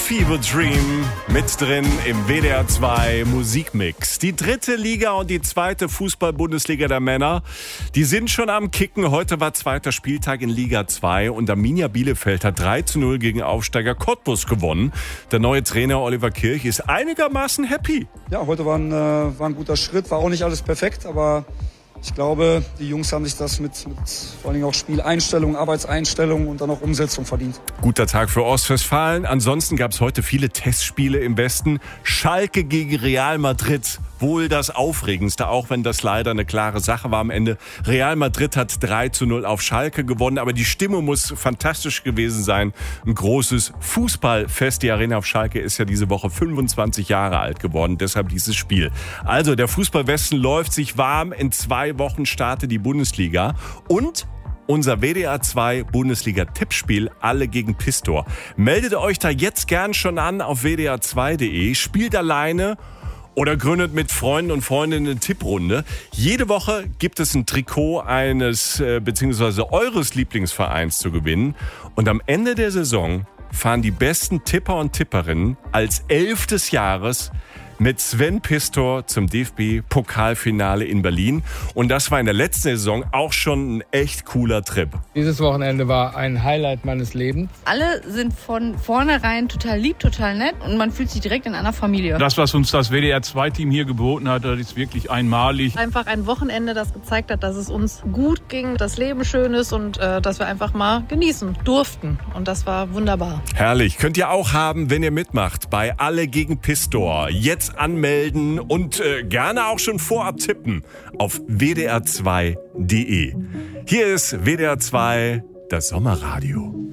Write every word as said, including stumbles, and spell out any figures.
Fever Dream mit drin im W D R zwei Musikmix. Die dritte Liga und die zweite Fußball-Bundesliga der Männer, die sind schon am Kicken. Heute war zweiter Spieltag in Liga zwei und Arminia Bielefeld hat drei zu null gegen Aufsteiger Cottbus gewonnen. Der neue Trainer Oliver Kirch ist einigermaßen happy. Ja, heute war ein, äh, war ein guter Schritt, war auch nicht alles perfekt, aber ich glaube, die Jungs haben sich das mit, mit vor allem auch Spieleinstellung, Arbeitseinstellung und dann auch Umsetzung verdient. Guter Tag für Ostwestfalen. Ansonsten gab es heute viele Testspiele im Westen. Schalke gegen Real Madrid. Wohl das Aufregendste, auch wenn das leider eine klare Sache war am Ende. Real Madrid hat drei zu null auf Schalke gewonnen, aber die Stimmung muss fantastisch gewesen sein. Ein großes Fußballfest. Die Arena auf Schalke ist ja diese Woche fünfundzwanzig Jahre alt geworden, deshalb dieses Spiel. Also der Fußballwesten läuft sich warm. In zwei Wochen startet die Bundesliga und unser W D R zwei Bundesliga-Tippspiel Alle gegen Pistor. Meldet euch da jetzt gern schon an auf w d r zwei punkt d e. Spielt alleine oder gründet mit Freunden und Freundinnen eine Tipprunde. Jede Woche gibt es ein Trikot eines äh, bzw. eures Lieblingsvereins zu gewinnen. Und am Ende der Saison fahren die besten Tipper und Tipperinnen als Elf des Jahres mit Sven Pistor zum D F B-Pokalfinale in Berlin. Und das war in der letzten Saison auch schon ein echt cooler Trip. Dieses Wochenende war ein Highlight meines Lebens. Alle sind von vornherein total lieb, total nett und man fühlt sich direkt in einer Familie. Das, was uns das W D R zwei Team hier geboten hat, das ist wirklich einmalig. Einfach ein Wochenende, das gezeigt hat, dass es uns gut ging, das Leben schön ist und äh, dass wir einfach mal genießen durften. Und das war wunderbar. Herrlich. Könnt ihr auch haben, wenn ihr mitmacht bei Alle gegen Pistor. Jetzt anmelden und äh, gerne auch schon vorab tippen auf w d r zwei punkt d e. Hier ist W D R zwei, das Sommerradio.